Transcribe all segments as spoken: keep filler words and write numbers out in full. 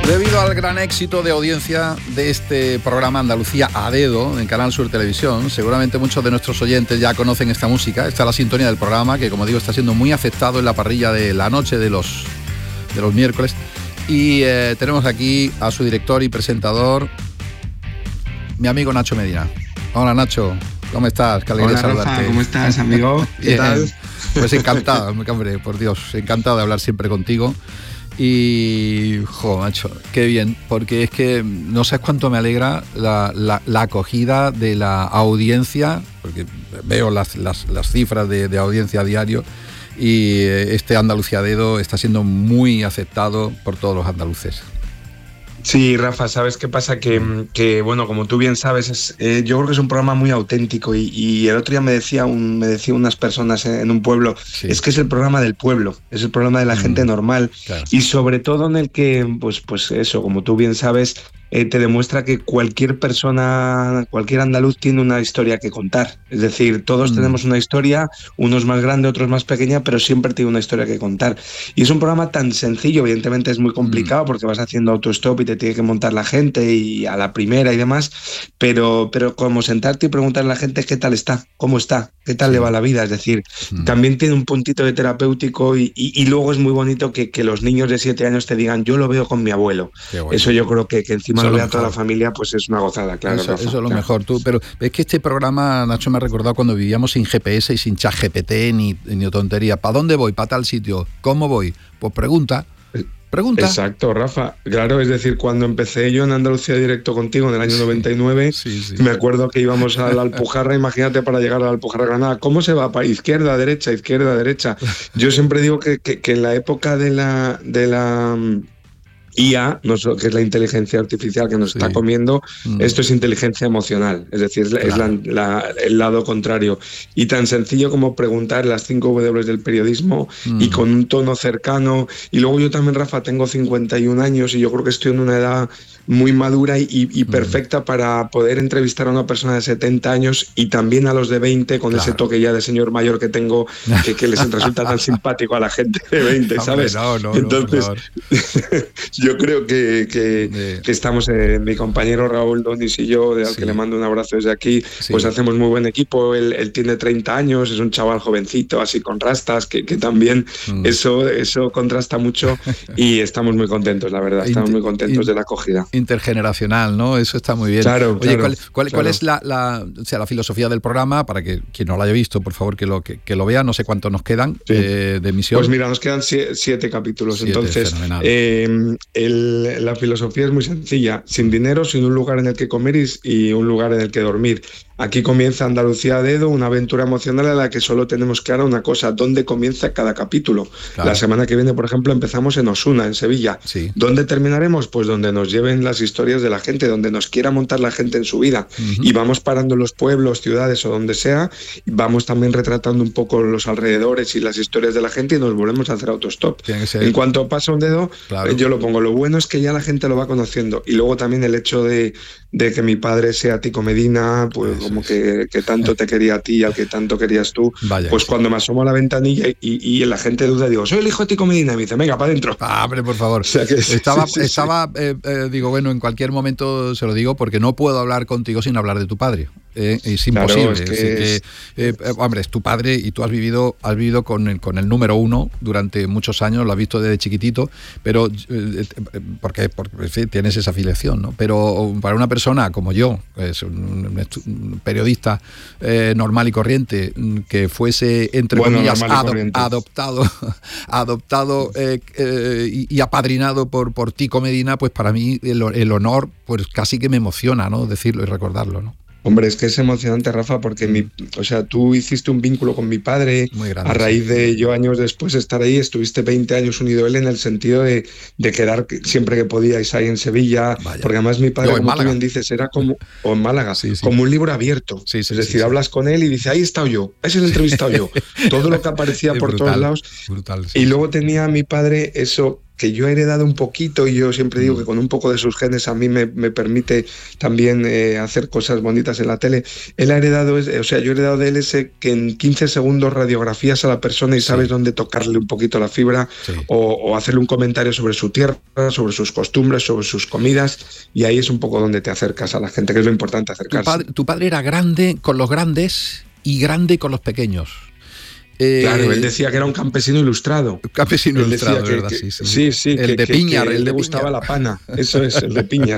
Debido al gran éxito de audiencia de este programa Andalucía a Dedo en Canal Sur Televisión, seguramente muchos de nuestros oyentes ya conocen esta música. Esta es la sintonía del programa que, como digo, está siendo muy aceptado en la parrilla de la noche de los, de los miércoles. Y eh, tenemos aquí a su director y presentador, mi amigo Nacho Medina. Hola, Nacho, ¿cómo estás? Qué alegría Hola, saludarte. Rafa, ¿cómo estás, amigo? ¿Qué tal? Pues encantado, hombre, por Dios, encantado de hablar siempre contigo. Y, jo, macho, qué bien, porque es que no sabes cuánto me alegra la, la, la acogida de la audiencia, porque veo las, las, las cifras de, de audiencia a diario, y este Andalucía a Dedo está siendo muy aceptado por todos los andaluces. Sí, Rafa, ¿sabes qué pasa? Que, que bueno, como tú bien sabes, es, eh, yo creo que es un programa muy auténtico y, y el otro día me decía, un, me decía unas personas en, en un pueblo, sí. Es que es el programa del pueblo, es el programa de la mm, gente normal, claro. Y sobre todo en el que, pues, pues eso, como tú bien sabes, eh, te demuestra que cualquier persona, cualquier andaluz tiene una historia que contar. Es decir, todos mm. tenemos una historia, unos más grande, otros más pequeña, pero siempre tiene una historia que contar. Y es un programa tan sencillo, evidentemente es muy complicado mm. porque vas haciendo autostop y te tiene que montar la gente y a la primera y demás, pero, pero como sentarte y preguntarle a la gente qué tal está, cómo está, qué tal sí. le va la vida. Es decir, mm. también tiene un puntito de terapéutico y, y, y luego es muy bonito que, que los niños de siete años te digan, yo lo veo con mi abuelo. Bueno. Eso yo creo que, que encima lo vea toda la familia, pues es una gozada, claro. Eso, Rafa, eso es lo claro. mejor. Tú, pero es que este programa, Nacho, me ha recordado cuando vivíamos sin G P S y sin chat G P T ni, ni tontería. ¿Para dónde voy? ¿Para tal sitio? ¿Cómo voy? Pues pregunta. Pregunta. Exacto, Rafa. Claro, es decir, cuando empecé yo en Andalucía Directo contigo en el año sí, noventa y nueve, sí, sí. me acuerdo que íbamos a la Alpujarra, imagínate para llegar a la Alpujarra Granada, ¿cómo se va? Para izquierda, derecha, izquierda, derecha. Yo siempre digo que, que, que en la época de la... De la I A, que es la inteligencia artificial que nos sí. está comiendo, mm. esto es inteligencia emocional, es decir, claro. es la, la, el lado contrario. Y tan sencillo como preguntar las cinco W del periodismo mm. y con un tono cercano. Y luego yo también, Rafa, tengo cincuenta y un años y yo creo que estoy en una edad muy madura y, y perfecta mm. para poder entrevistar a una persona de setenta años y también a los de veinte con claro. ese toque ya de señor mayor que tengo, que, que les resulta tan simpático a la gente de veinte, ¿sabes? Hombre, no, no, Entonces, no, yo creo que, que, sí. que estamos, eh, mi compañero Raúl Donis y yo, al sí. que le mando un abrazo desde aquí, sí. pues hacemos muy buen equipo. Él, él tiene treinta años, es un chaval jovencito, así con rastas, que, que también mm. eso, eso contrasta mucho y estamos muy contentos, la verdad, estamos muy contentos de la acogida. Intergeneracional, ¿no? Eso está muy bien. Claro, Oye, claro, ¿cuál, cuál, claro. ¿cuál es la, la, o sea, la filosofía del programa? Para que quien no lo haya visto, por favor, que lo, que, que lo vea. No sé cuántos nos quedan sí. eh, de emisión. Pues mira, nos quedan siete, siete capítulos. Siete, entonces, eh, el, la filosofía es muy sencilla. Sin dinero, sin un lugar en el que comer y, y un lugar en el que dormir. Aquí comienza Andalucía a Dedo, una aventura emocional en la que solo tenemos clara una cosa: ¿dónde comienza cada capítulo? Claro. La semana que viene, por ejemplo, empezamos en Osuna, en Sevilla. Sí. ¿Dónde terminaremos? Pues donde nos lleven las historias de la gente, donde nos quiera montar la gente en su vida. Uh-huh. Y vamos parando en los pueblos, ciudades o donde sea, y vamos también retratando un poco los alrededores y las historias de la gente y nos volvemos a hacer autostop. En cuanto pasa un dedo, claro. yo lo pongo. Lo bueno es que ya la gente lo va conociendo. Y luego también el hecho de, de que mi padre sea Tico Medina, pues como que, que tanto te quería a ti y al que tanto querías tú, Vaya pues cuando sí. me asomo a la ventanilla y, y la gente duda, digo, soy el hijo de Tico Medina, y me dice, venga, para adentro. Ah, hombre, por favor. O sea que, estaba, sí, sí, estaba sí. Eh, eh, digo, bueno, en cualquier momento se lo digo porque no puedo hablar contigo sin hablar de tu padre. Eh, es imposible. Claro, es que es... Que, eh, hombre, es tu padre y tú has vivido, has vivido con el, con el número uno durante muchos años, lo has visto desde chiquitito, pero eh, porque, porque sí, tienes esa afiliación, ¿no? Pero para una persona como yo, es un, un periodista eh, normal y corriente, que fuese, entre bueno, comillas, ado- adoptado, adoptado eh, eh, y, y apadrinado por, por Tico Medina, pues para mí el, el honor, pues casi que me emociona, ¿no? Decirlo y recordarlo, ¿no? Hombre, es que es emocionante, Rafa, porque mi, o sea, tú hiciste un vínculo con mi padre grande, a raíz de sí. yo años después estar ahí, estuviste veinte años unido a él en el sentido de, de quedar siempre que podíais ahí en Sevilla, Vaya. porque además mi padre, yo, como tú bien dices, era como, o en Málaga, sí, sí. como un libro abierto, sí, sí, es decir, sí, hablas sí. con él y dice, ahí he estado yo, ese es el entrevistado yo, todo lo que aparecía por brutal, todos lados, brutal, sí, y luego sí. tenía mi padre eso que yo he heredado un poquito, y yo siempre digo que con un poco de sus genes a mí me, me permite también eh, hacer cosas bonitas en la tele. Él ha heredado, o sea, yo he heredado de él ese que en quince segundos radiografías a la persona y sí. sabes dónde tocarle un poquito la fibra, sí. o, o hacerle un comentario sobre su tierra, sobre sus costumbres, sobre sus comidas, y ahí es un poco donde te acercas a la gente, que es lo importante, acercarse. Tu padre, tu padre era grande con los grandes y grande con los pequeños. Eh, claro, él decía que era un campesino ilustrado. Campesino él ilustrado, que, ¿verdad? Que, sí, sí. sí, sí. El que, de que, Piñar. Que el le de gustaba Piñar. la pana. Eso es, el de Piñar.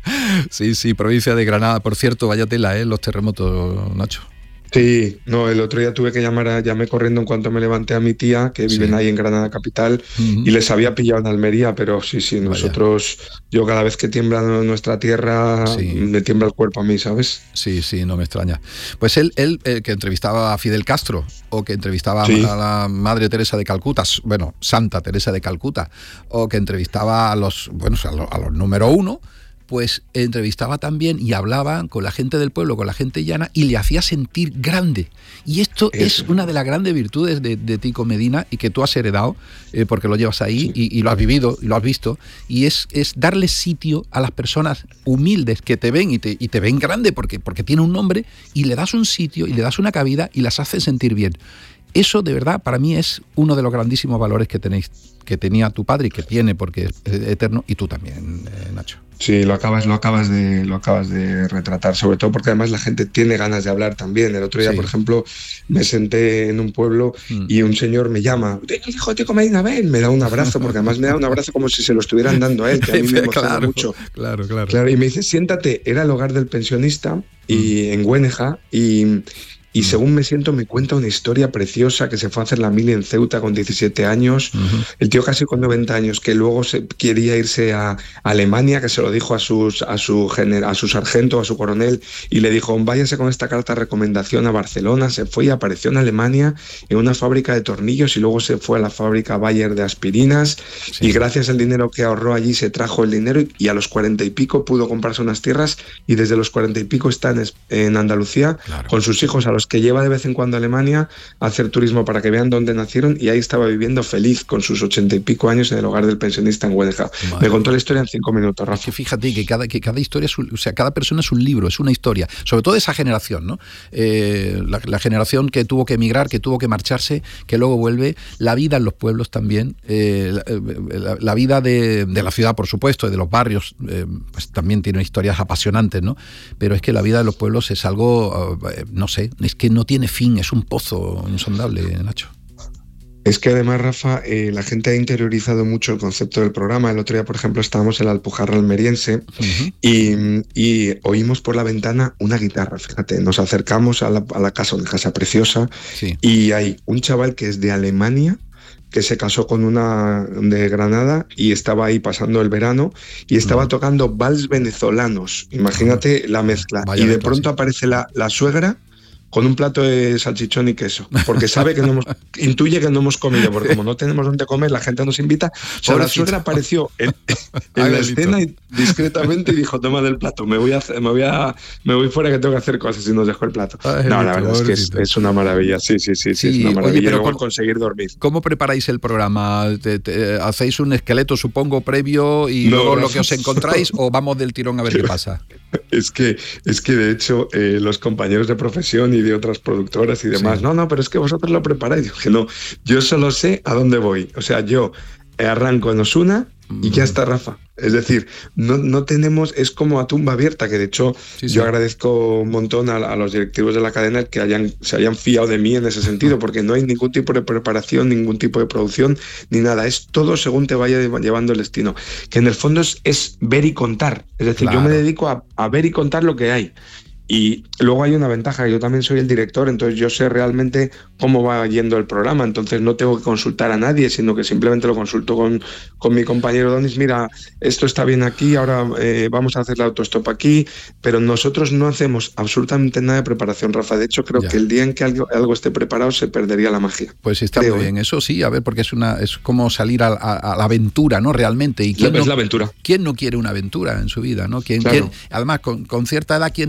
Sí, sí, provincia de Granada. Por cierto, vaya tela, ¿eh? Los terremotos, Nacho. Sí, no, el otro día tuve que llamar, a, llamé corriendo en cuanto me levanté a mi tía, que viven sí. ahí en Granada capital, uh-huh. y les había pillado en Almería, pero sí, sí, nosotros, Vaya. yo cada vez que tiembla nuestra tierra, sí. me tiembla el cuerpo a mí, ¿sabes? Sí, sí, no me extraña. Pues él, él eh, que entrevistaba a Fidel Castro, o que entrevistaba sí. a la Madre Teresa de Calcuta, bueno, Santa Teresa de Calcuta, o que entrevistaba a los, bueno, a los, a los número uno, pues entrevistaba también y hablaba con la gente del pueblo, con la gente llana, y le hacía sentir grande. Y esto Eso. es una de las grandes virtudes de, de Tico Medina, y que tú has heredado, eh, porque lo llevas ahí, sí. y, y lo has vivido, y lo has visto, y es, es darle sitio a las personas humildes que te ven, y te, y te ven grande porque, porque tiene un nombre, y le das un sitio, y le das una cabida, y las haces sentir bien. Eso, de verdad, para mí es uno de los grandísimos valores que tenéis, que tenía tu padre y que tiene, porque es eterno, y tú también, eh, Nacho. Sí, lo acabas, lo acabas de, lo acabas de retratar, sobre todo porque además la gente tiene ganas de hablar también. El otro día, sí. por ejemplo, me senté en un pueblo mm. y un señor me llama, el hijo de Tico Medina, ven, me da un abrazo, porque además me da un abrazo como si se lo estuvieran dando a él, que a mí me emociona claro, mucho. Claro, claro. claro. Y me dice, siéntate, era el hogar del pensionista y mm. en Güeneja, y... Y según me siento, me cuenta una historia preciosa, que se fue a hacer la mili en Ceuta con diecisiete años, uh-huh. el tío casi con noventa años, que luego se quería irse a Alemania, que se lo dijo a, sus, a, su gener, a su sargento, a su coronel, y le dijo, váyase con esta carta de recomendación a Barcelona. Se fue y apareció en Alemania en una fábrica de tornillos, y luego se fue a la fábrica Bayer de aspirinas, sí. y gracias al dinero que ahorró allí se trajo el dinero, y a los cuarenta y pico pudo comprarse unas tierras, y desde los cuarenta y pico está en, en Andalucía, claro. con sus hijos, a los que lleva de vez en cuando a Alemania a hacer turismo para que vean dónde nacieron, y ahí estaba viviendo feliz con sus ochenta y pico años en el hogar del pensionista en Güeneja. Me contó la historia en cinco minutos, Rafa. Es que fíjate que cada, que cada historia, es un, o sea, cada persona es un libro, es una historia, sobre todo esa generación, ¿no? Eh, la, la generación que tuvo que emigrar, que tuvo que marcharse, que luego vuelve, la vida en los pueblos también, eh, la, la, la vida de, de la ciudad, por supuesto, y de los barrios, eh, pues también tiene historias apasionantes, ¿no? Pero es que la vida de los pueblos es algo, eh, no sé, es que no tiene tiene fin, es un pozo insondable, Nacho. Es que además, Rafa, eh, la gente ha interiorizado mucho el concepto del programa. El otro día, por ejemplo, estábamos en la Alpujarra almeriense uh-huh. y, y oímos por la ventana una guitarra, fíjate, nos acercamos a la, a la casa, una casa preciosa, sí. y hay un chaval que es de Alemania, que se casó con una de Granada y estaba ahí pasando el verano y estaba uh-huh. tocando vals venezolanos. Imagínate uh-huh. la mezcla. Vaya y de mezcla, pronto sí. aparece la, la suegra con un plato de salchichón y queso, porque sabe que no hemos, intuye que no hemos comido, porque como no tenemos dónde comer, la gente nos invita. O sea, la suegra apareció en, en la escena y, discretamente y dijo, toma del plato, me voy a me voy a me voy fuera que tengo que hacer cosas, y nos dejó el plato. Ay, no, la verdad es que es, es una maravilla, sí, sí, sí, sí, sí, es una maravilla. Oye, pero luego conseguir dormir. ¿Cómo preparáis el programa? ¿Te, te, ¿Hacéis un esqueleto, supongo, previo y no, luego no, lo que os encontráis o vamos del tirón a ver qué pasa? Es que, es que de hecho, eh, los compañeros de profesión y de otras productoras y demás, sí. no, no, pero es que vosotros lo preparáis. Yo, que no, yo solo sé a dónde voy. O sea, yo arranco en Osuna y ya está, Rafa. Es decir, no, no tenemos, es como a tumba abierta, que de hecho sí, sí. yo agradezco un montón a, a los directivos de la cadena que hayan, se hayan fiado de mí en ese sentido, porque no hay ningún tipo de preparación, ningún tipo de producción, ni nada. Es todo según te vaya llevando el destino. Que en el fondo es, es ver y contar. Es decir, claro. yo me dedico a, a ver y contar lo que hay. Y luego hay una ventaja, yo también soy el director, entonces yo sé realmente cómo va yendo el programa, entonces no tengo que consultar a nadie, sino que simplemente lo consulto con, con mi compañero Donis, mira, esto está bien aquí, ahora eh, vamos a hacer la autostop aquí, pero nosotros no hacemos absolutamente nada de preparación, Rafa. De hecho, creo ya. que el día en que algo, algo esté preparado se perdería la magia. Pues está creo, muy bien, eso sí, a ver, porque es una es como salir a, a, a la aventura, ¿no? Realmente. ¿Y quién es no, la aventura. ¿Quién no quiere una aventura en su vida, no? ¿Quién, claro. quién, además, con, con cierta edad, ¿quién no ha hecho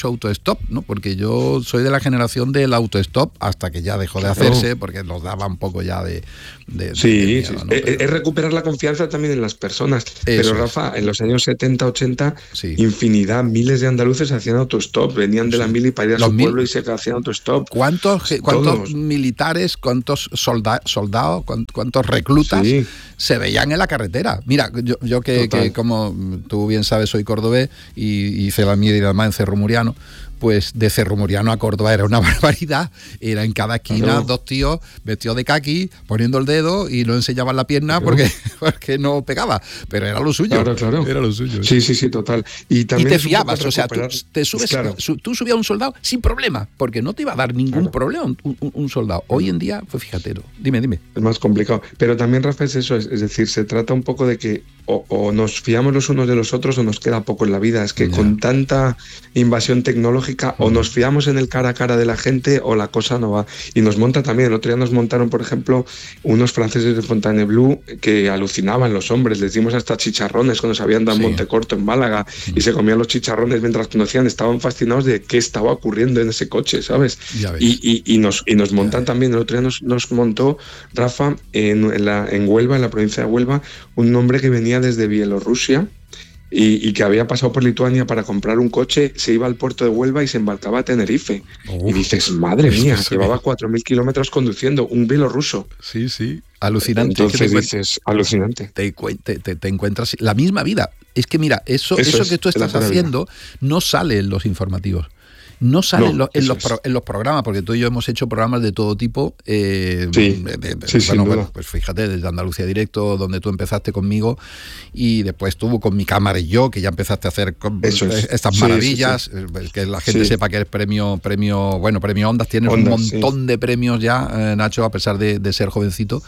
mucho autostop, ¿no? Porque yo soy de la generación del autostop hasta que ya dejó de hacerse, porque nos daba un poco ya de... de sí, de miedo, sí. ¿no? Es, Pero, es recuperar la confianza también en las personas. Eso Pero es. Rafa, en los años setenta, ochenta, Sí. infinidad, miles de andaluces hacían autostop, venían de Sí. la mili para ir a Los su mil- pueblo y se hacían autostop. ¿Cuántos, cuántos Todos. militares, cuántos solda- soldados, cuántos, cuántos reclutas Sí. se veían en la carretera? Mira, yo, yo que, que, como tú bien sabes, soy cordobés y hice la mía y la más en Cerro Muriano, pues de Cerro Muriano a Córdoba era una barbaridad. Era en cada esquina Claro. dos tíos vestidos de caqui, poniendo el dedo y no enseñaban la pierna Claro. porque, porque no pegaba. Pero era lo suyo. Claro, claro. Era lo suyo. Sí, sí, sí, total. Y Y también te es un poco fiabas, o sea, tú, recuperar- te subes, Claro. su- tú subías a un soldado sin problema, porque no te iba a dar ningún Claro. problema un, un- un soldado. Hoy en día, pues fíjate, no. dime, dime. Es más complicado. Pero también, Rafa, es eso, es, es decir, se trata un poco de que o, o nos fiamos los unos de los otros o nos queda poco en la vida. Es que Ya. con tanta invasión tecnológica o nos fiamos en el cara a cara de la gente o la cosa no va. Y nos monta también. El otro día nos montaron, por ejemplo, unos franceses de Fontainebleau que alucinaban los hombres. Les dimos hasta chicharrones cuando se habían dado en Sí. Montecorto, en Málaga, y se comían los chicharrones mientras conocían. Estaban fascinados de qué estaba ocurriendo en ese coche, ¿sabes? Ya ves. Y, y, y nos, y nos montan ves. también. El otro día nos, nos montó, Rafa, en, en, la, en Huelva, en la provincia de Huelva, un hombre que venía desde Bielorrusia y, y que había pasado por Lituania para comprar un coche, se iba al puerto de Huelva y se embarcaba a Tenerife. Uf. Y dices, madre mía, Eso llevaba sí. cuatro mil kilómetros conduciendo, un bielorruso. Sí, sí. Alucinante. Es que Entonces te, encuent- dices, alucinante. te, cuen- te- te- te encuentras la misma vida. Es que mira, eso, Eso eso, es, que tú es la estás pura vida. haciendo no sale en los informativos. No sale No, en, los, en, eso los es. pro- en los programas, porque tú y yo hemos hecho programas de todo tipo. eh, Sí, de- de- de- sí, sin bueno, duda. bueno, pues fíjate, desde Andalucía Directo, donde tú empezaste conmigo, y después tú con Mi Cámara y Yo, que ya empezaste a hacer con- Eso es. estas Sí, maravillas, eh, que la gente Sí. sepa que eres premio, premio, bueno, premio Ondas, tienes Ondas, un montón de premios ya, eh, Nacho, a pesar de, de ser jovencito.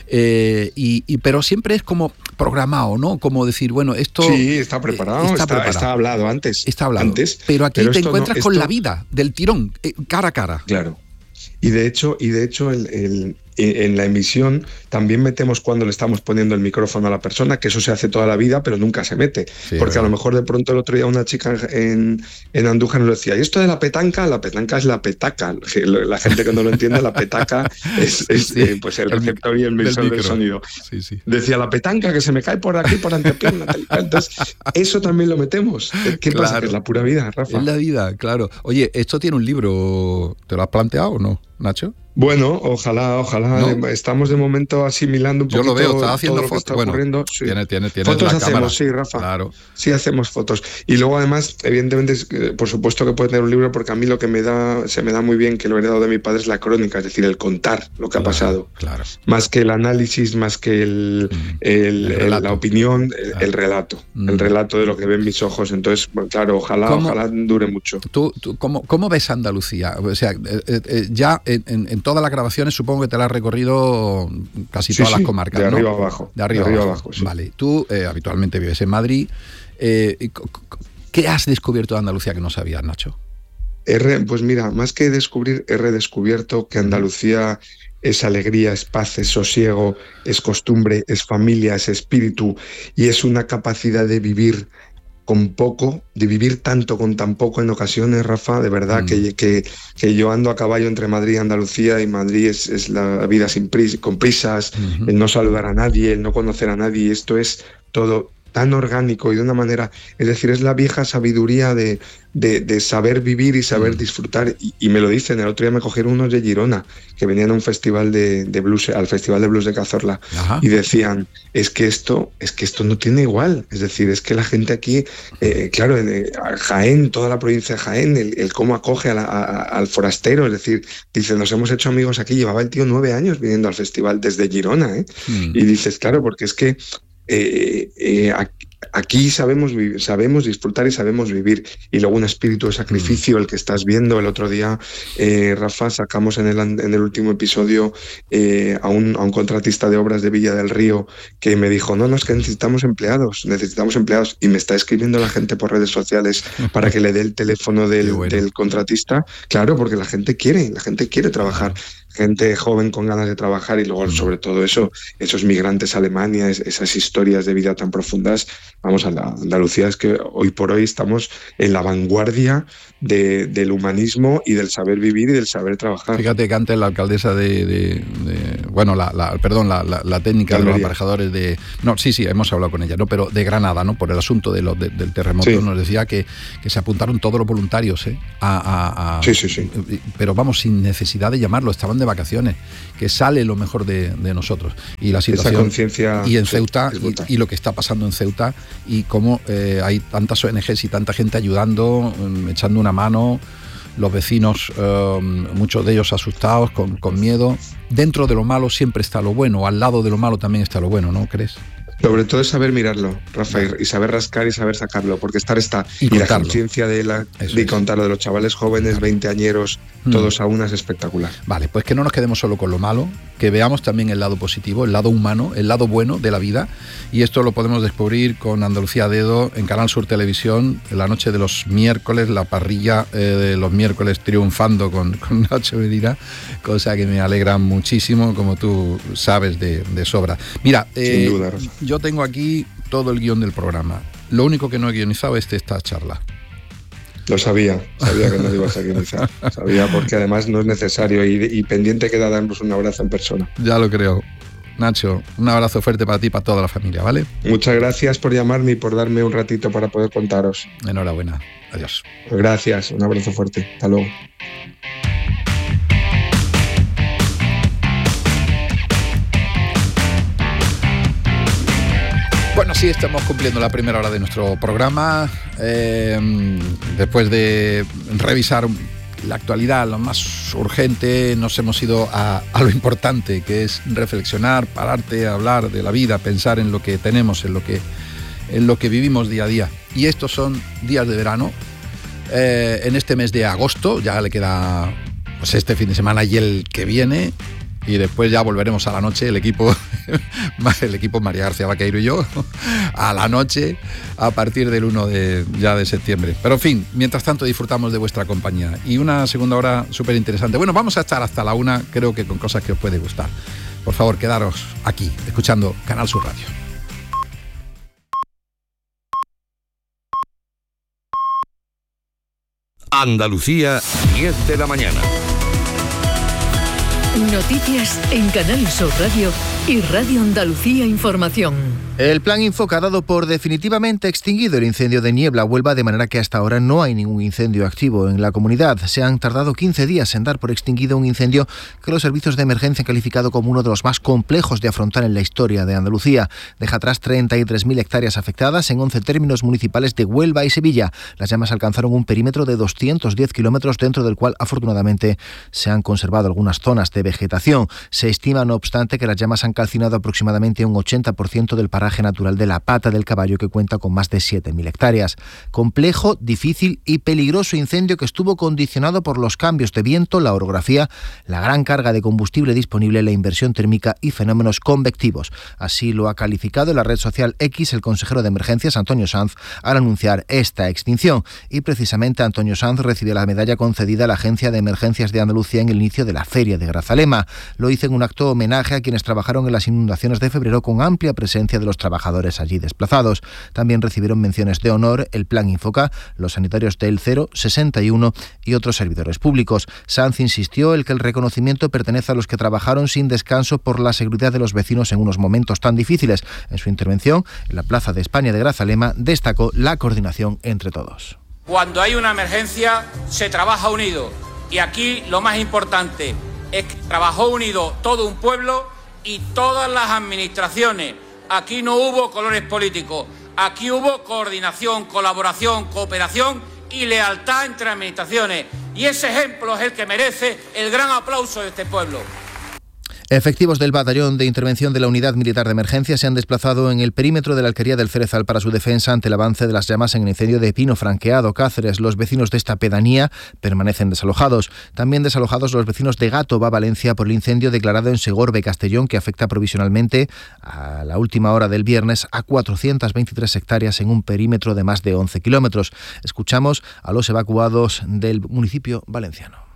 Eh, y, y- pero siempre es como programado, ¿no? Como decir, bueno, esto Sí, está preparado, eh, está, preparado. está hablado antes. Está hablado. Antes, pero aquí te esto no- encuentras con esto- la vida, del tirón, eh, cara a cara. Claro. Y de hecho, y de hecho el, el- en la emisión también metemos cuando le estamos poniendo el micrófono a la persona, que eso se hace toda la vida, pero nunca se mete. Sí, Porque a lo verdad. mejor de pronto el otro día una chica en, en Andújar nos decía, ¿y esto de la petanca? La petanca es la petaca. La gente que no lo entiende, la petaca es, es, Sí, eh, pues el el mic- receptor y el del emisor del, micro. sonido. Sí, sí. Decía, la petanca que se me cae por aquí, por antepierna. tal y cual. Entonces, eso también lo metemos. ¿Qué pasa? Claro. Que es la pura vida, Rafa. Es la vida, claro. Oye, ¿esto tiene un libro? ¿Te lo has planteado o no, Nacho? Bueno, ojalá, ojalá. ¿No? Estamos de momento asimilando un Yo poquito lo veo, estás haciendo todo lo que fotos. está Bueno, ocurriendo. Sí. tiene, tiene, tiene Fotos la hacemos, cámara. sí, Rafa. Claro. Sí, hacemos fotos. Y luego, además, evidentemente, es que, por supuesto que puede tener un libro, porque a mí lo que me da, se me da muy bien, que lo he heredado de mi padre, es la crónica, es decir, el contar lo que ha Claro, pasado. Claro. Más que el análisis, más que el, Mm. el- El el- relato. la opinión, el, Claro. el relato. Mm. El relato de lo que ven mis ojos. Entonces, bueno, claro, ojalá, ¿Cómo? ojalá dure mucho. ¿Tú, tú cómo, cómo ves Andalucía? O sea, eh, eh, eh, ya en, en- en todas las grabaciones supongo que te la has recorrido casi Sí, todas sí, las comarcas, de ¿no? arriba abajo, De arriba, de arriba abajo. abajo, sí. Vale. Tú eh, habitualmente vives en Madrid. Eh, y co- co- ¿Qué has descubierto de Andalucía que no sabías, Nacho? He re- pues mira, más que descubrir, he redescubierto que Andalucía es alegría, es paz, es sosiego, es costumbre, es familia, es espíritu y es una capacidad de vivir con poco, de vivir tanto con tan poco en ocasiones, Rafa, de verdad Mm. que, que, que yo ando a caballo entre Madrid y Andalucía y Madrid es, es la vida sin pris- con prisas, Ujú. el no saludar a nadie, el no conocer a nadie, esto es todo tan orgánico y de una manera, es decir, es la vieja sabiduría de, de, de saber vivir y saber Mm. disfrutar. Y, y me lo dicen, el otro día me cogieron unos de Girona que venían a un festival de, de blues, al Festival de Blues de Cazorla, Ajá. y decían, es que esto, es que esto no tiene igual. Es decir, es que la gente aquí, eh, claro, en eh, Jaén, toda la provincia de Jaén, el, el cómo acoge a la- a- al forastero, es decir, dice, nos hemos hecho amigos aquí, llevaba el tío nueve años viniendo al festival desde Girona, ¿eh? Mm. Y dices, claro, porque es que eh, eh, aquí, aquí sabemos, vi- sabemos disfrutar y sabemos vivir. Y luego un espíritu de sacrificio, el que estás viendo. El otro día, eh, Rafa, sacamos en el, an- en el último episodio eh, a, un, a un contratista de obras de Villa del Río que me dijo, no, no, es que necesitamos empleados, necesitamos empleados. Y me está escribiendo la gente por redes sociales para que le dé el teléfono Qué del, bueno. del contratista. Claro, porque la gente quiere, la gente quiere trabajar. gente joven con ganas de trabajar y luego sobre todo eso, esos migrantes a Alemania, esas historias de vida tan profundas. Vamos, a Andalucía es que hoy por hoy estamos en la vanguardia de, del humanismo y del saber vivir y del saber trabajar. Fíjate que antes la alcaldesa de, de, de bueno, la, la, perdón, la, la, la técnica de, de los aparejadores de, no, sí, sí, hemos hablado con ella, no, pero de Granada, ¿no? Por el asunto de lo, de, del terremoto, sí. Nos decía que, que se apuntaron todos los voluntarios, ¿eh? A, a, a, sí, sí, sí. Pero vamos, sin necesidad de llamarlo, estaban de vacaciones, que sale lo mejor de, de nosotros. Y la situación. Esa conciencia. Y en Ceuta, sí, y, y lo que está pasando en Ceuta, y cómo eh, hay tantas O N Ges y tanta gente ayudando, echando una mano, los vecinos, eh, muchos de ellos asustados, con, con miedo. Dentro de lo malo siempre está lo bueno, al lado de lo malo también está lo bueno, ¿no crees? Sobre todo es saber mirarlo, Rafael, y saber rascar y saber sacarlo, porque estar está. Y, y la conciencia de, la, de contarlo, de los chavales jóvenes, veinteañeros, todos mm. a una es espectacular. Vale, pues que no nos quedemos solo con lo malo, que veamos también el lado positivo, el lado humano, el lado bueno de la vida, y esto lo podemos descubrir con Andalucía a Dedo en Canal Sur Televisión, en la noche de los miércoles, la parrilla eh, de los miércoles triunfando con, con Nacho Medina, cosa que me alegra muchísimo, como tú sabes de, de sobra. Mira, eh, sin duda, Rafa. Yo tengo aquí todo el guión del programa. Lo único que no he guionizado es esta charla. Lo sabía, sabía que no ibas a guionizar. Sabía, porque además no es necesario y, y pendiente queda darnos un abrazo en persona. Ya lo creo. Nacho, un abrazo fuerte para ti y para toda la familia, ¿vale? Muchas gracias por llamarme y por darme un ratito para poder contaros. Enhorabuena. Adiós. Pues gracias, un abrazo fuerte. Hasta luego. Bueno, sí, estamos cumpliendo la primera hora de nuestro programa. Eh, después de revisar la actualidad, lo más urgente, nos hemos ido a, a lo importante, que es reflexionar, pararte, hablar de la vida, pensar en lo que tenemos, en lo que, en lo que vivimos día a día. Y estos son días de verano. Eh, en este mes de agosto, ya le queda pues este fin de semana y el que viene. Y después ya volveremos a la noche, el equipo, el equipo María García Vaqueiro y yo, a la noche a partir del uno de, ya de septiembre. Pero en fin, mientras tanto disfrutamos de vuestra compañía. Y una segunda hora súper interesante. Bueno, vamos a estar hasta la una, creo que con cosas que os puede gustar. Por favor, quedaros aquí, escuchando Canal Sur Radio. Andalucía, diez de la mañana. Noticias en Canal Sur Radio y Radio Andalucía Información. El plan Infoca ha dado por definitivamente extinguido el incendio de Niebla Huelva, de manera que hasta ahora no hay ningún incendio activo en la comunidad. Se han tardado quince días en dar por extinguido un incendio que los servicios de emergencia han calificado como uno de los más complejos de afrontar en la historia de Andalucía. Deja atrás treinta y tres mil hectáreas afectadas en once términos municipales de Huelva y Sevilla. Las llamas alcanzaron un perímetro de doscientos diez kilómetros, dentro del cual afortunadamente se han conservado algunas zonas de vegetación. Se estima, no obstante, que las llamas han calcinado aproximadamente un ochenta por ciento del paraje natural de la Pata del Caballo, que cuenta con más de siete mil hectáreas. Complejo, difícil y peligroso incendio que estuvo condicionado por los cambios de viento, la orografía, la gran carga de combustible disponible, la inversión térmica y fenómenos convectivos. Así lo ha calificado en la red social X el consejero de Emergencias, Antonio Sanz, al anunciar esta extinción. Y precisamente Antonio Sanz recibió la medalla concedida a la Agencia de Emergencias de Andalucía en el inicio de la Feria de Grazalema. Lo hizo en un acto homenaje a quienes trabajaron en las inundaciones de febrero, con amplia presencia de los trabajadores allí desplazados. También recibieron menciones de honor el Plan Infoca, los sanitarios del cero, sesenta y uno y otros servidores públicos. Sanz insistió en que el reconocimiento pertenece a los que trabajaron sin descanso por la seguridad de los vecinos en unos momentos tan difíciles. En su intervención en la Plaza de España de Grazalema destacó la coordinación entre todos. Cuando hay una emergencia se trabaja unido, y aquí lo más importante es que trabajó unido todo un pueblo y todas las administraciones. Aquí no hubo colores políticos, aquí hubo coordinación, colaboración, cooperación y lealtad entre administraciones. Y ese ejemplo es el que merece el gran aplauso de este pueblo. Efectivos del Batallón de Intervención de la Unidad Militar de Emergencia se han desplazado en el perímetro de la Alquería del Cerezal para su defensa ante el avance de las llamas en el incendio de Pino Franqueado, Cáceres. Los vecinos de esta pedanía permanecen desalojados. También desalojados los vecinos de Gátova, Valencia, por el incendio declarado en Segorbe, Castellón, que afecta provisionalmente a la última hora del viernes a cuatrocientas veintitrés hectáreas en un perímetro de más de once kilómetros. Escuchamos a los evacuados del municipio valenciano.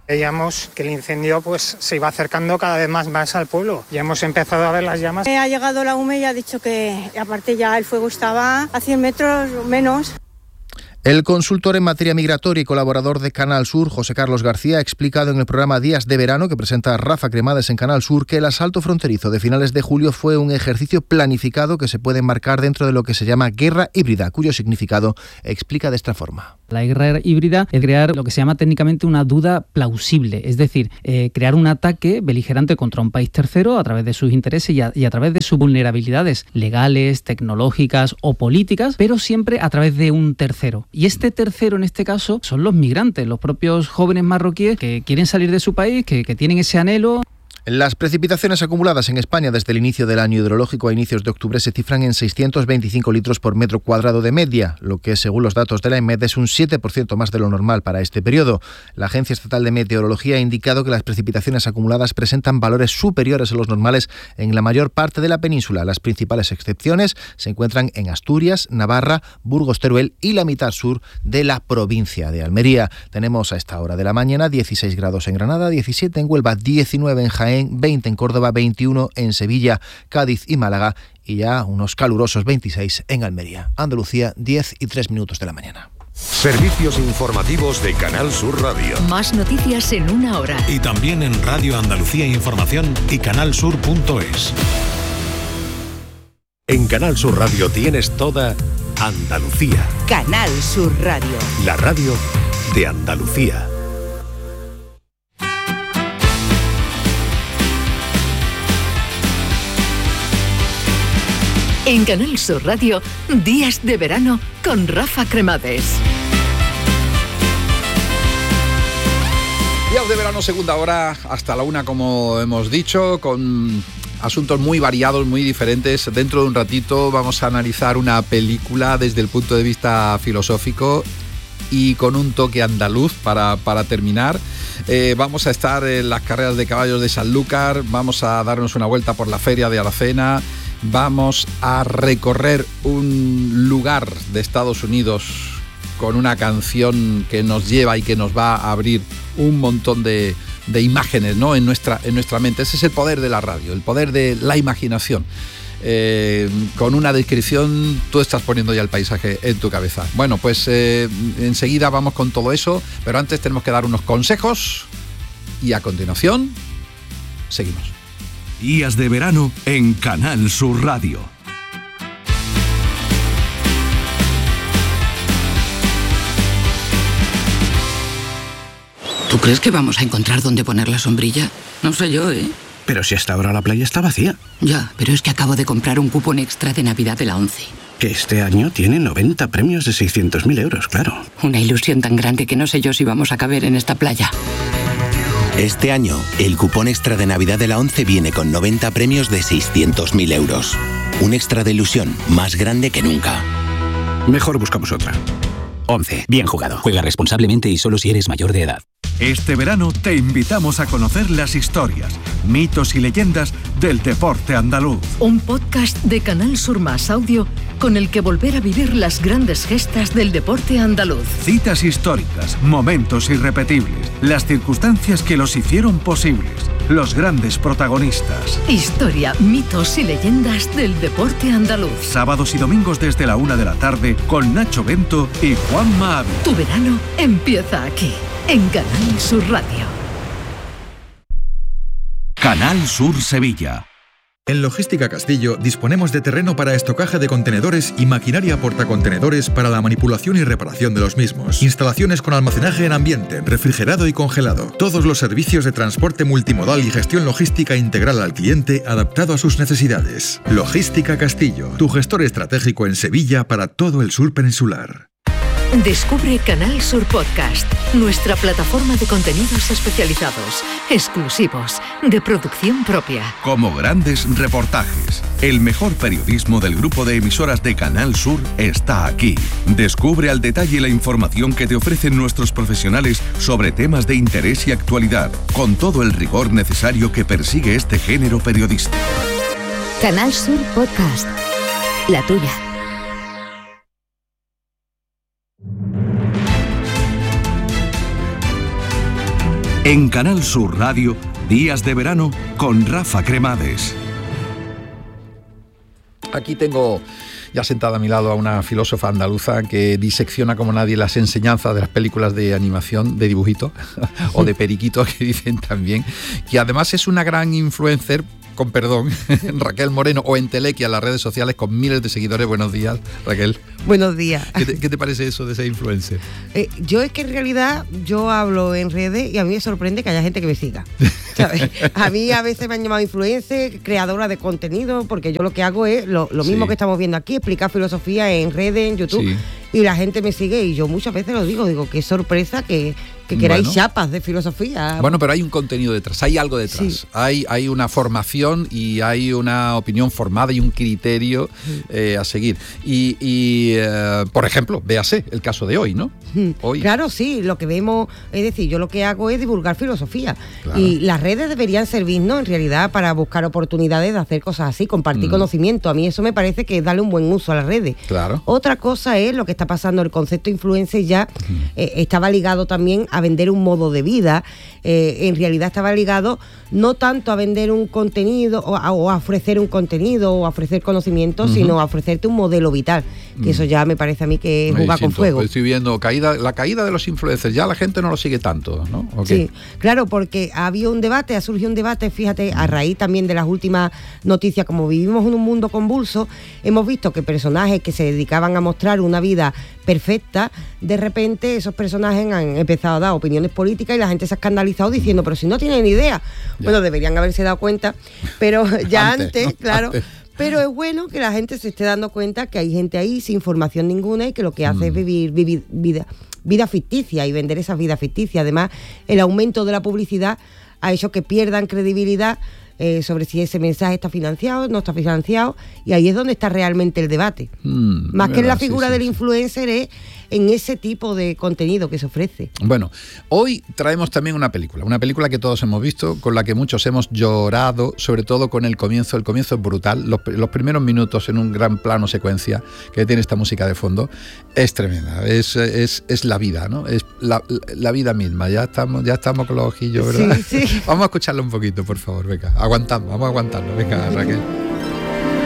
Veíamos que el incendio pues se iba acercando cada vez más, más al pueblo. Ya hemos empezado a ver las llamas. Ha llegado la U M E y ha dicho que aparte ya el fuego estaba a cien metros o menos. El consultor en materia migratoria y colaborador de Canal Sur, José Carlos García, ha explicado en el programa Días de Verano, que presenta Rafa Cremades en Canal Sur, que el asalto fronterizo de finales de julio fue un ejercicio planificado que se puede enmarcar dentro de lo que se llama guerra híbrida, cuyo significado explica de esta forma. La guerra híbrida es crear lo que se llama técnicamente una duda plausible, es decir, eh, crear un ataque beligerante contra un país tercero a través de sus intereses y a, y a través de sus vulnerabilidades legales, tecnológicas o políticas, pero siempre a través de un tercero. Y este tercero, en este caso, son los migrantes, los propios jóvenes marroquíes que quieren salir de su país, que, que tienen ese anhelo. Las precipitaciones acumuladas en España desde el inicio del año hidrológico a inicios de octubre se cifran en seiscientos veinticinco litros por metro cuadrado de media, lo que según los datos de la EMET es un siete por ciento más de lo normal para este periodo. La Agencia Estatal de Meteorología ha indicado que las precipitaciones acumuladas presentan valores superiores a los normales en la mayor parte de la península. Las principales excepciones se encuentran en Asturias, Navarra, Burgos, Teruel y la mitad sur de la provincia de Almería. Tenemos a esta hora de la mañana dieciséis grados en Granada, diecisiete en Huelva, diecinueve en Jaén, veinte en Córdoba, veintiuno en Sevilla, Cádiz y Málaga y ya unos calurosos veintiséis en Almería. Andalucía, diez y tres minutos de la mañana. Servicios informativos de Canal Sur Radio. Más noticias en una hora. Y también en Radio Andalucía Información y canal sur punto es. En Canal Sur Radio tienes toda Andalucía. Canal Sur Radio. La radio de Andalucía. En Canal Sur Radio, Días de Verano con Rafa Cremades. Días de Verano, segunda hora, hasta la una, como hemos dicho, con asuntos muy variados, muy diferentes. Dentro de un ratito vamos a analizar una película desde el punto de vista filosófico y con un toque andaluz para, para terminar. Eh, vamos a estar en las carreras de caballos de Sanlúcar, vamos a darnos una vuelta por la feria de Aracena. Vamos a recorrer un lugar de Estados Unidos con una canción que nos lleva y que nos va a abrir un montón de, de imágenes, ¿no? en, nuestra, en nuestra mente. Ese es el poder de la radio, el poder de la imaginación. Eh, con una descripción tú estás poniendo ya el paisaje en tu cabeza. Bueno, pues eh, enseguida vamos con todo eso, pero antes tenemos que dar unos consejos y a continuación seguimos. Días de Verano en Canal Sur Radio. ¿Tú crees que vamos a encontrar dónde poner la sombrilla? No sé yo, ¿eh? Pero si hasta ahora la playa está vacía. Ya, pero es que acabo de comprar un cupón extra de Navidad de la ONCE. Que este año tiene noventa premios de seiscientos mil euros, claro. Una ilusión tan grande que no sé yo si vamos a caber en esta playa. Este año, el cupón extra de Navidad de la ONCE viene con noventa premios de seiscientos mil euros. Un extra de ilusión más grande que nunca. Mejor buscamos otra. ONCE. Bien jugado. Juega responsablemente y solo si eres mayor de edad. Este verano te invitamos a conocer las historias, mitos y leyendas del deporte andaluz. Un podcast de Canal Sur Más Audio con el que volver a vivir las grandes gestas del deporte andaluz. Citas históricas, momentos irrepetibles, las circunstancias que los hicieron posibles, los grandes protagonistas. Historia, mitos y leyendas del deporte andaluz. Sábados y domingos desde la una de la tarde con Nacho Bento y Juan Maavi. Tu verano empieza aquí, en Canal Sur Radio. Canal Sur Sevilla. En Logística Castillo disponemos de terreno para estocaje de contenedores y maquinaria portacontenedores para la manipulación y reparación de los mismos. Instalaciones con almacenaje en ambiente, refrigerado y congelado. Todos los servicios de transporte multimodal y gestión logística integral al cliente adaptado a sus necesidades. Logística Castillo, tu gestor estratégico en Sevilla para todo el sur peninsular. Descubre Canal Sur Podcast, nuestra plataforma de contenidos especializados, exclusivos, de producción propia. Como grandes reportajes, el mejor periodismo del grupo de emisoras de Canal Sur está aquí. Descubre al detalle la información que te ofrecen nuestros profesionales sobre temas de interés y actualidad, con todo el rigor necesario que persigue este género periodístico. Canal Sur Podcast, la tuya. En Canal Sur Radio, Días de Verano con Rafa Cremades. Aquí tengo ya sentada a mi lado a una filósofa andaluza que disecciona como nadie las enseñanzas de las películas de animación, de dibujito o de periquito, que dicen también, que además es una gran influencer, con perdón, Raquel Moreno, o Entelequia en las redes sociales con miles de seguidores. Buenos días, Raquel. Buenos días. ¿Qué te, qué te parece eso de ser influencer? Eh, yo es que en realidad yo hablo en redes y a mí me sorprende que haya gente que me siga, ¿sabes? A mí a veces me han llamado influencer, creadora de contenido, porque yo lo que hago es lo, lo mismo sí. que estamos viendo aquí, explicar filosofía en redes, en YouTube, sí. y la gente me sigue y yo muchas veces lo digo, digo, qué sorpresa que... que queráis bueno, chapas de filosofía. Bueno, pero hay un contenido detrás, hay algo detrás. Sí. Hay, hay una formación y hay una opinión formada y un criterio sí. eh, a seguir. Y, y eh, por ejemplo, véase el caso de hoy, ¿no? Hoy. Claro, sí, lo que vemos, es decir, yo lo que hago es divulgar filosofía. Claro. Y las redes deberían servirnos, en realidad, para buscar oportunidades de hacer cosas así, compartir mm. conocimiento. A mí eso me parece que es darle un buen uso a las redes. Claro. Otra cosa es lo que está pasando, el concepto influencer ya mm. eh, estaba ligado también a vender un modo de vida, eh, en realidad estaba ligado no tanto a vender un contenido o a, o a ofrecer un contenido o a ofrecer conocimiento, uh-huh. sino a ofrecerte un modelo vital, que uh-huh. eso ya me parece a mí que es jugar con fuego. Estoy viendo caída, la caída de los influencers, ya la gente no lo sigue tanto, ¿no? Okay. Sí, claro, porque ha habido un debate, ha surgido un debate, fíjate, a raíz también de las últimas noticias, como vivimos en un mundo convulso, hemos visto que personajes que se dedicaban a mostrar una vida perfecta, de repente esos personajes han empezado a dar opiniones políticas y la gente se ha escandalizado diciendo, pero si no tienen ni idea. Ya. Bueno, deberían haberse dado cuenta, pero ya antes, antes claro. Antes. Pero es bueno que la gente se esté dando cuenta que hay gente ahí sin formación ninguna y que lo que hace mm. es vivir, vivir vida, vida ficticia y vender esas vidas ficticias. Además, el aumento de la publicidad ha hecho que pierdan credibilidad Eh, sobre si ese mensaje está financiado, no está financiado, y ahí es donde está realmente el debate. Mm, Más que en la figura sí, sí, del influencer es en ese tipo de contenido que se ofrece. Bueno, hoy traemos también una película, una película que todos hemos visto, con la que muchos hemos llorado, sobre todo con el comienzo. El comienzo es brutal, los, los primeros minutos en un gran plano secuencia que tiene esta música de fondo, es tremenda, es, es, es la vida, ¿no? Es la, la vida misma. Ya estamos, ya estamos con los ojillos, ¿verdad? Sí, sí. Vamos a escucharlo un poquito, por favor, venga. Aguantando, vamos a aguantarlo. Venga, Raquel.